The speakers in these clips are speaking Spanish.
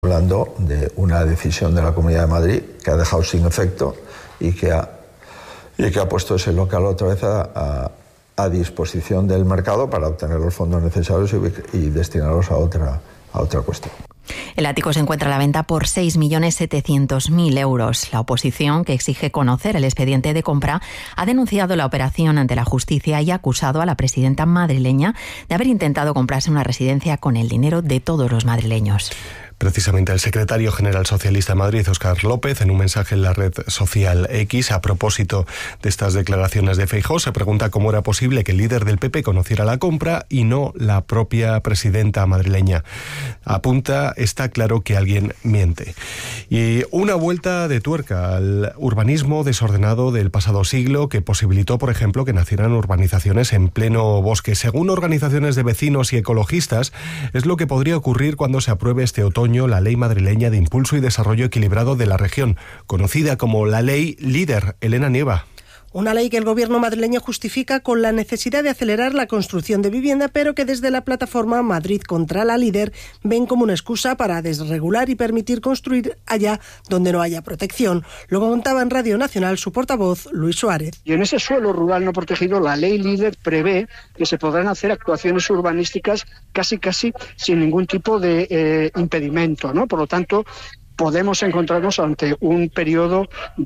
hablando de una decisión de la Comunidad de Madrid que ha dejado sin efecto y que ha puesto ese local otra vez a disposición del mercado para obtener los fondos necesarios y destinarlos a otra cuestión. El ático se encuentra a la venta por 6.700.000 euros. La oposición, que exige conocer el expediente de compra, ha denunciado la operación ante la justicia y ha acusado a la presidenta madrileña de haber intentado comprarse una residencia con el dinero de todos los madrileños. Precisamente el secretario general socialista de Madrid, Óscar López, en un mensaje en la red social X, a propósito de estas declaraciones de Feijóo, se pregunta cómo era posible que el líder del PP conociera la compra y no la propia presidenta madrileña. Apunta, está claro que alguien miente. Y una vuelta de tuerca al urbanismo desordenado del pasado siglo que posibilitó, por ejemplo, que nacieran urbanizaciones en pleno bosque. Según organizaciones de vecinos y ecologistas, es lo que podría ocurrir cuando se apruebe este otoño la Ley Madrileña de Impulso y Desarrollo Equilibrado de la Región, conocida como la Ley LEADER. Elena Nieva. Una ley que el gobierno madrileño justifica con la necesidad de acelerar la construcción de vivienda, pero que desde la plataforma Madrid contra la LEADER ven como una excusa para desregular y permitir construir allá donde no haya protección. Lo contaba en Radio Nacional su portavoz, Luis Suárez. Y en ese suelo rural no protegido, la ley LEADER prevé que se podrán hacer actuaciones urbanísticas casi sin ningún tipo de impedimento, ¿no? Por lo tanto, podemos encontrarnos ante un periodo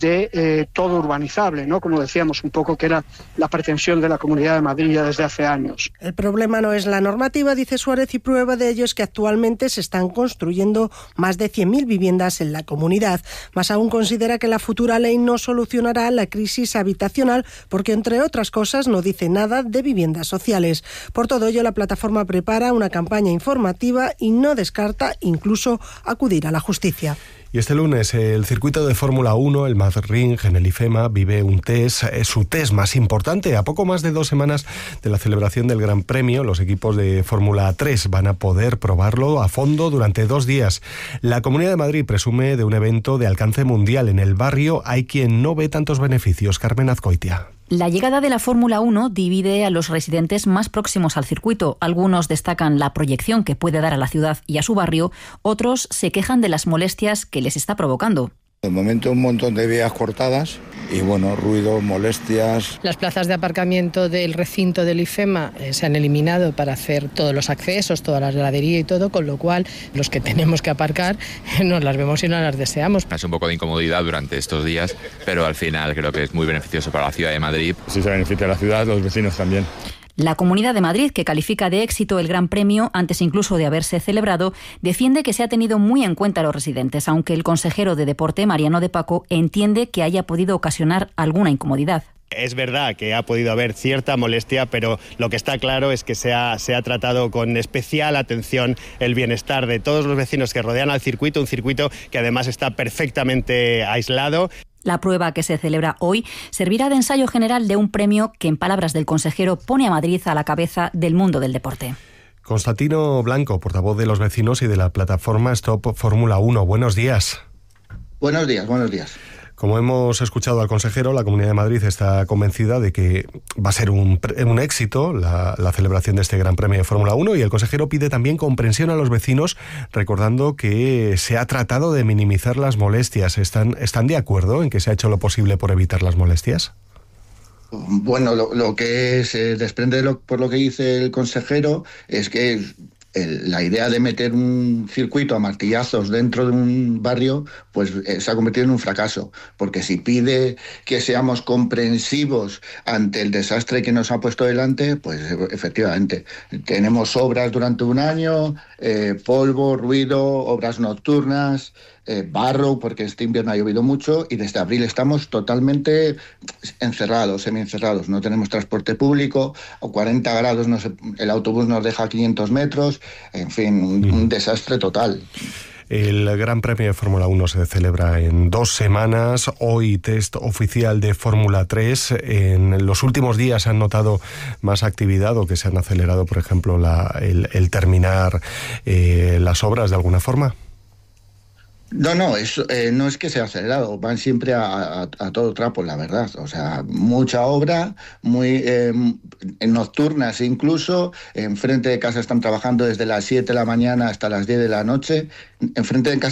de todo urbanizable, ¿no? Como decíamos, un poco que era la pretensión de la Comunidad de Madrid ya desde hace años. El problema no es la normativa, dice Suárez, y prueba de ello es que actualmente se están construyendo más de 100.000 viviendas en la comunidad. Más aún considera que la futura ley no solucionará la crisis habitacional porque, entre otras cosas, no dice nada de viviendas sociales. Por todo ello, la plataforma prepara una campaña informativa y no descarta incluso acudir a la justicia. Y este lunes el circuito de Fórmula 1, el Madrid en el IFEMA, vive un test, su test más importante. A poco más de 2 semanas de la celebración del Gran Premio, los equipos de Fórmula 3 van a poder probarlo a fondo durante 2 días. La Comunidad de Madrid presume de un evento de alcance mundial. En el barrio hay quien no ve tantos beneficios. Carmen Azcoitia. La llegada de la Fórmula 1 divide a los residentes más próximos al circuito. Algunos destacan la proyección que puede dar a la ciudad y a su barrio, otros se quejan de las molestias que les está provocando. De momento un montón de vías cortadas y ruido, molestias. Las plazas de aparcamiento del recinto del IFEMA se han eliminado para hacer todos los accesos, toda la gradería y todo, con lo cual los que tenemos que aparcar nos las vemos y no las deseamos. Es un poco de incomodidad durante estos días, pero al final creo que es muy beneficioso para la ciudad de Madrid. Si se beneficia a la ciudad, los vecinos también. La Comunidad de Madrid, que califica de éxito el Gran Premio antes incluso de haberse celebrado, defiende que se ha tenido muy en cuenta a los residentes, aunque el consejero de Deporte, Mariano de Paco, entiende que haya podido ocasionar alguna incomodidad. Es verdad que ha podido haber cierta molestia, pero lo que está claro es que se ha tratado con especial atención el bienestar de todos los vecinos que rodean al circuito, un circuito que además está perfectamente aislado. La prueba que se celebra hoy servirá de ensayo general de un premio que, en palabras del consejero, pone a Madrid a la cabeza del mundo del deporte. Constantino Blanco, portavoz de los vecinos y de la plataforma Stop Fórmula 1. Buenos días. Buenos días. Como hemos escuchado al consejero, la Comunidad de Madrid está convencida de que va a ser un éxito la celebración de este Gran Premio de Fórmula 1, y el consejero pide también comprensión a los vecinos, recordando que se ha tratado de minimizar las molestias. ¿Están de acuerdo en que se ha hecho lo posible por evitar las molestias? Bueno, lo que se desprende por lo que dice el consejero es que la idea de meter un circuito a martillazos dentro de un barrio pues se ha convertido en un fracaso, porque si pide que seamos comprensivos ante el desastre que nos ha puesto delante, pues efectivamente tenemos obras durante un año, polvo, ruido, obras nocturnas, barro, porque este invierno ha llovido mucho y desde abril estamos totalmente semiencerrados. No tenemos transporte público, a 40 grados el autobús nos deja a 500 metros, en fin, un desastre total. El Gran Premio de Fórmula 1 se celebra en 2 semanas. Hoy test oficial de Fórmula 3. En los últimos días se han notado más actividad, o que se han acelerado, por ejemplo, el terminar las obras de alguna forma. No, no es que se ha acelerado, van siempre a todo trapo, la verdad. O sea, mucha obra, muy nocturnas incluso. Enfrente de casa están trabajando desde las 7 de la mañana hasta las 10 de la noche. Enfrente de casa